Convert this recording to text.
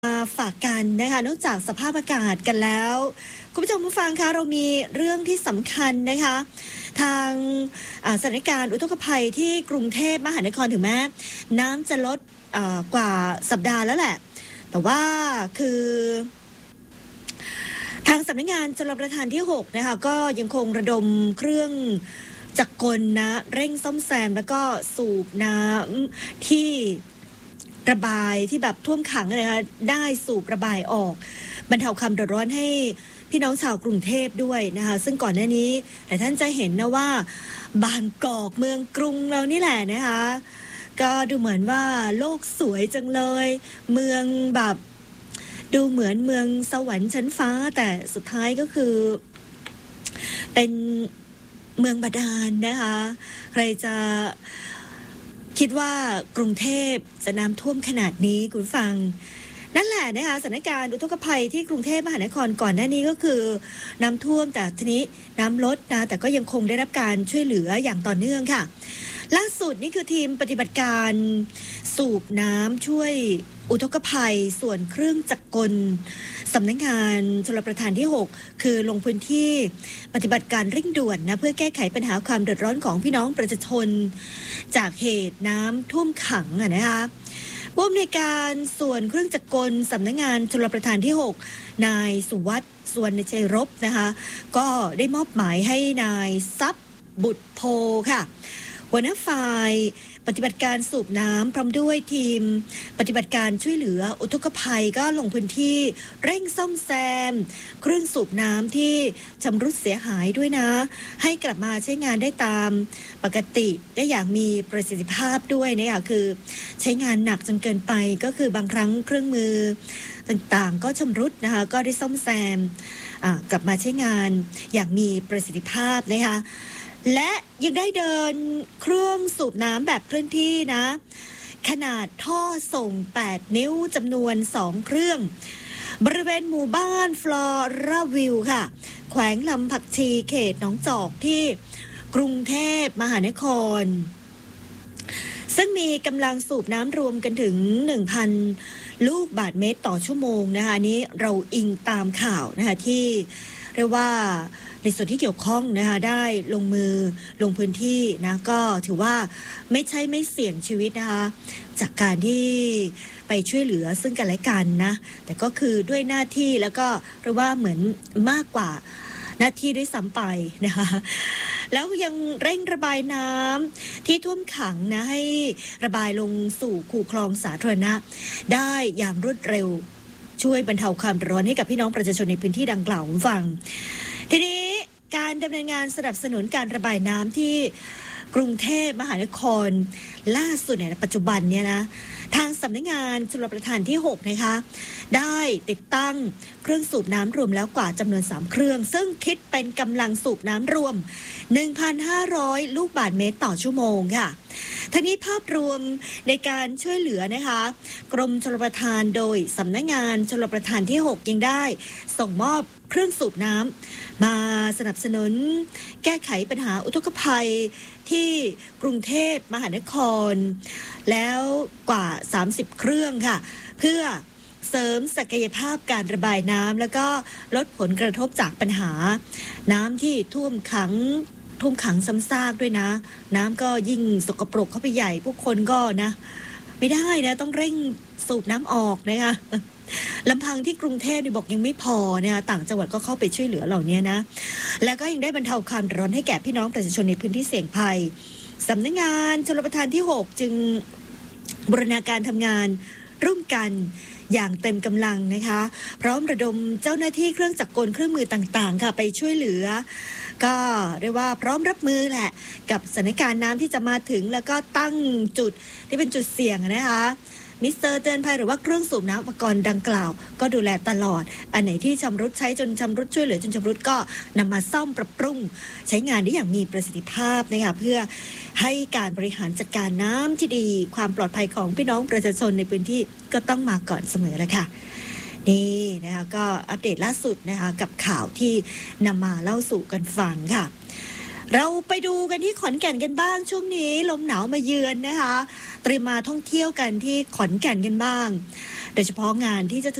มาฝากกันนะคะนอกจากสภาพอากาศกันแล้วคุณผู้ชมผู้ฟังคะเรามีเรื่องที่สำคัญนะคะทางสถานการณ์อุทกภัยที่กรุงเทพมหานครถึงแม้น้ำจะลดกว่าสัปดาห์แล้วแหละแต่ว่าคือทางสำนักงานชลประทานที่6นะคะก็ยังคงระดมเครื่องจักรกลนะเร่งซ่อมแซมแล้วก็สูบน้ำที่ระบายที่แบบท่วมขังนะคะได้สูบระบายออกบรรเทาความเดือดร้อนให้พี่น้องชาวกรุงเทพด้วยนะคะซึ่งก่อนหน้านี้แต่ท่านจะเห็นนะว่าบางกอกเมืองกรุงเรานี่แหละนะคะก็ดูเหมือนว่าโลกสวยจังเลยเมืองแบบดูเหมือนเมืองสวรรค์ชั้นฟ้าแต่สุดท้ายก็คือเป็นเมืองบาดาลนะคะใครจะคิดว่ากรุงเทพจะน้ำท่วมขนาดนี้คุณฟังนั่นแหละนะคะสถานการณ์อุทกภัยที่กรุงเทพมหานครก่อนหน้านี้ก็คือน้ำท่วมแต่ทีนี้น้ำลดนะแต่ก็ยังคงได้รับการช่วยเหลืออย่างต่อเนื่องค่ะล่าสุดนี่คือทีมปฏิบัติการสูบน้ำช่วยอุทกภัยส่วนเครื่องจักรกลสำนักงานชลประทานที่6คือลงพื้นที่ปฏิบัติการเร่งด่วนนะเพื่อแก้ไขปัญหาความเดือดร้อนของพี่น้องประชาชนจากเหตุน้ำท่วมขังนะคะผู้อำนวยการส่วนเครื่องจักรกลสำนักงานชลประทานที่6นายสุวัฒน์สุวรรณชัยรบนะคะก็ได้มอบหมายให้นายทรัพย์บุตรโพค่ะหัวหน้าฝ่ายปฏิบัติการสูบน้ำพร้อมด้วยทีมปฏิบัติการช่วยเหลืออุทกภัยก็ลงพื้นที่เร่งซ่อมแซมเครื่องสูบน้ำที่ชำรุดเสียหายด้วยนะให้กลับมาใช้งานได้ตามปกติได้อย่างมีประสิทธิภาพด้วยนะคะคือใช้งานหนักจนเกินไปก็คือบางครั้งเครื่องมือต่างๆก็ชำรุดนะคะก็ได้ซ่อมแซมกลับมาใช้งานอย่างมีประสิทธิภาพนะคะและยังได้เดินเครื่องสูบน้ำแบบเคลื่อนที่นะขนาดท่อส่ง8นิ้วจำนวน2เครื่องบริเวณหมู่บ้านฟลอราวิวค่ะแขวงลำผักชีเขตหนองจอกที่กรุงเทพมหานครซึ่งมีกำลังสูบน้ำรวมกันถึง 1,000 ลูกบาศก์เมตรต่อชั่วโมงนะคะนี้เราอิงตามข่าวนะคะที่เรียกว่าในส่วนที่เกี่ยวข้องนะคะได้ลงมือลงพื้นที่นะก็ถือว่าไม่ใช่ไม่เสี่ยงชีวิตนะคะจากการที่ไปช่วยเหลือซึ่งกันและกันนะแต่ก็คือด้วยหน้าที่แล้วก็เรียกว่าเหมือนมากกว่าหน้าที่ด้วยซ้ำไปนะคะแล้วยังเร่งระบายน้ำที่ท่วมขังนะให้ระบายลงสู่คูคลองสาธารณะได้อย่างรวดเร็วช่วยบรรเทาความร้อนให้กับพี่น้องประชาชนในพื้นที่ดังกล่าวฟังทีนี้การดำเนินงานสนับสนุนการระบายน้ำที่กรุงเทพมหานครล่าสุดในปัจจุบันเนี่ยนะทางสำนักงานชลประทานที่6นะคะได้ติดตั้งเครื่องสูบน้ำรวมแล้วกว่าจำนวน3เครื่องซึ่งคิดเป็นกำลังสูบน้ำรวม 1,500 ลูกบาศก์เมตรต่อชั่วโมงค่ะทั้งนี้ภาพรวมในการช่วยเหลือนะคะกรมชลประทานโดยสำนักงานชลประทานที่6ยังได้ส่งมอบเครื่องสูบน้ำมาสนับสนุนแก้ไขปัญหาอุทกภัยที่กรุงเทพมหานครแล้วกว่า30เครื่องค่ะเพื่อเสริมศักยภาพการระบายน้ำแล้วก็ลดผลกระทบจากปัญหาน้ำที่ท่วมขังซ้ำซากด้วยนะน้ำก็ยิ่งสกปรกเข้าไปใหญ่พวกคนก็นะไม่ได้นะต้องเร่งสูบน้ำออกนะคะลำพังที่กรุงเทพนี่บอกยังไม่พอนะคะต่างจังหวัดก็เข้าไปช่วยเหลือเหล่านี้นะแล้วก็ยังได้บรรเทาความร้อนให้แก่พี่น้องประชาชนในพื้นที่เสี่ยงภัยสำนักงานชลประทานที่6จึงบูรณาการทำงานร่วมกันอย่างเต็มกำลังนะคะพร้อมระดมเจ้าหน้าที่เครื่องจักรกลเครื่องมือต่างๆค่ะไปช่วยเหลือก็เรียกว่าพร้อมรับมือแหละกับสถานการณ์น้ำที่จะมาถึงแล้วก็ตั้งจุดที่เป็นจุดเสี่ยงนะคะมิสเตอร์เตือนภัยหรือว่าเครื่องสูบน้ำอุปกรณ์ดังกล่าวก็ดูแลตลอดอันไหนที่ชำรุดใช้จนชำรุดช่วยเหลือจนชำรุดก็นำมาซ่อมปรับปรุงใช้งานได้อย่างมีประสิทธิภาพนะคะเพื่อให้การบริหารจัดการน้ำที่ดีความปลอดภัยของพี่น้องประชาชนในพื้นที่ก็ต้องมาก่อนเสมอแล้วค่ะนี่นะคะก็อัปเดตล่าสุดนะคะกับข่าวที่นำมาเล่าสู่กันฟังค่ะเราไปดูกันที่ขอนแก่นกันบ้างช่วงนี้ลมหนาวมาเยือนนะคะเตรียมมาท่องเที่ยวกันที่ขอนแก่นกันบ้างโดยเฉพาะงานที่จะ